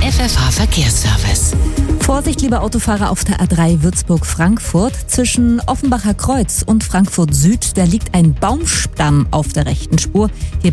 FFH-Verkehrsservice. Vorsicht, liebe Autofahrer auf der A3 Würzburg-Frankfurt. Zwischen Offenbacher Kreuz und Frankfurt Süd, da liegt ein Baumstamm auf der rechten Spur. Hier